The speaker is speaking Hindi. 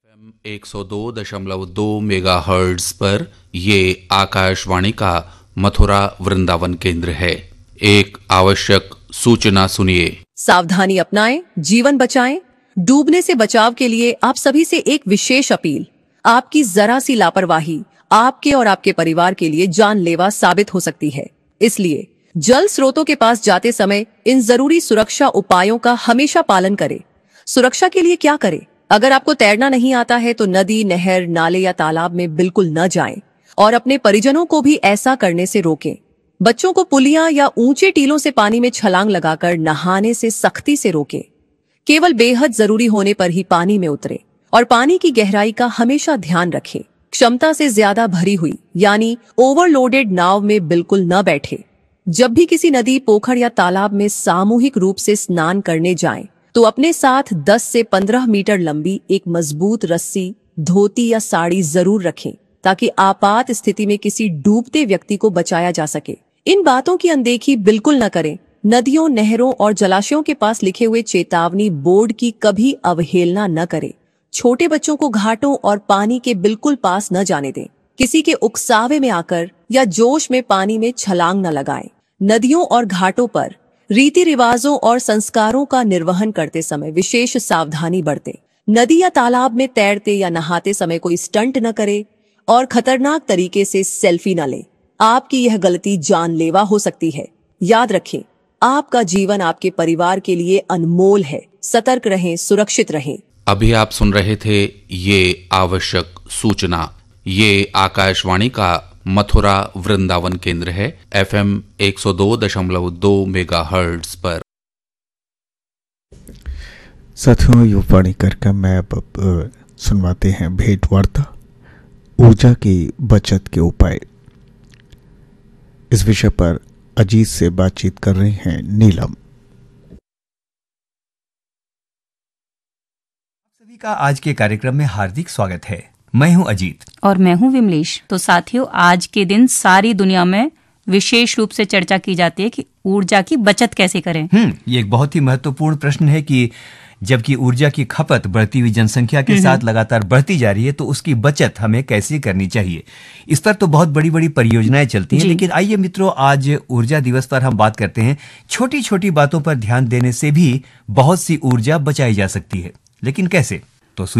102.2 मेगाहर्ट्ज पर ये आकाशवाणी का मथुरा वृंदावन केंद्र है। एक आवश्यक सूचना सुनिए। सावधानी अपनाएं, जीवन बचाएं। डूबने से बचाव के लिए आप सभी से एक विशेष अपील। आपकी जरा सी लापरवाही आपके और आपके परिवार के लिए जानलेवा साबित हो सकती है। इसलिए जल स्रोतों के पास जाते समय इन जरूरी सुरक्षा उपायों का हमेशा पालन करें। सुरक्षा के लिए क्या करें? अगर आपको तैरना नहीं आता है तो नदी, नहर, नाले या तालाब में बिल्कुल न जाएं और अपने परिजनों को भी ऐसा करने से रोकें। बच्चों को पुलियां या ऊंचे टीलों से पानी में छलांग लगाकर नहाने से सख्ती से रोकें। केवल बेहद जरूरी होने पर ही पानी में उतरें और पानी की गहराई का हमेशा ध्यान रखें। क्षमता से ज्यादा भरी हुई यानी ओवरलोडेड नाव में बिल्कुल न बैठे। जब भी किसी नदी, पोखर या तालाब में सामूहिक रूप से स्नान करने जाएं, तो अपने साथ 10 से 15 मीटर लंबी एक मजबूत रस्सी, धोती या साड़ी जरूर रखें ताकि आपात स्थिति में किसी डूबते व्यक्ति को बचाया जा सके। इन बातों की अनदेखी बिल्कुल न करें। नदियों, नहरों और जलाशयों के पास लिखे हुए चेतावनी बोर्ड की कभी अवहेलना न करें। छोटे बच्चों को घाटों और पानी के बिल्कुल पास न जाने दें। किसी के उकसावे में आकर या जोश में पानी में छलांग न लगाएं। नदियों और घाटों पर रीति रिवाजों और संस्कारों का निर्वहन करते समय विशेष सावधानी बरतें। नदी या तालाब में तैरते या नहाते समय कोई स्टंट न करे और खतरनाक तरीके से सेल्फी न ले। आपकी यह गलती जानलेवा हो सकती है। याद रखें, आपका जीवन आपके परिवार के लिए अनमोल है। सतर्क रहें, सुरक्षित रहें। अभी आप सुन रहे थे ये आवश्यक सूचना। ये आकाशवाणी का मथुरा वृंदावन केंद्र है, FM 102.2 मेगाहर्ट्ज पर। साथियों, युवावाणी कार्यक्रम में अब सुनवाते हैं भेंट वार्ता, ऊर्जा की बचत के उपाय। इस विषय पर अजीत से बातचीत कर रहे हैं नीलम। सभी का आज के कार्यक्रम में हार्दिक स्वागत है। मैं हूं अजीत और मैं हूं विमलेश। तो साथियों, आज के दिन सारी दुनिया में विशेष रूप से चर्चा की जाती है कि ऊर्जा की बचत कैसे करें। ये एक बहुत ही महत्वपूर्ण प्रश्न है कि जबकि ऊर्जा की खपत बढ़ती हुई जनसंख्या के साथ लगातार बढ़ती जा रही है, तो उसकी बचत हमें कैसे करनी चाहिए। इस पर तो बहुत बड़ी बड़ी परियोजनाएं चलती हैं, लेकिन आइए मित्रों, आज ऊर्जा दिवस पर हम बात करते हैं। छोटी छोटी बातों पर ध्यान देने से भी बहुत सी ऊर्जा बचाई जा सकती है, लेकिन कैसे?